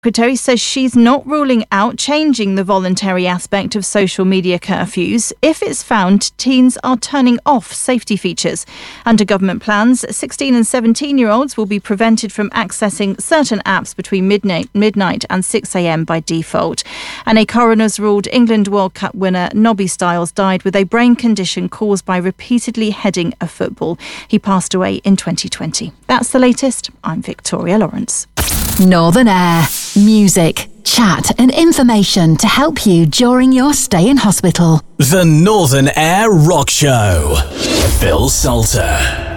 Secretary says she's not ruling out changing the voluntary aspect of social media curfews if it's found teens are turning off safety features. Under government plans, 16 and 17-year-olds will be prevented from accessing certain apps between midnight and 6 a.m. by default. And a coroner's ruled England World Cup winner Nobby Stiles died with a brain condition caused by repeatedly heading a football. He passed away in 2020. That's the latest. I'm Victoria Lawrence. Northern Air. Music, chat and information to help you during your stay in hospital. The Northern Air Rock Show. Phil Salter.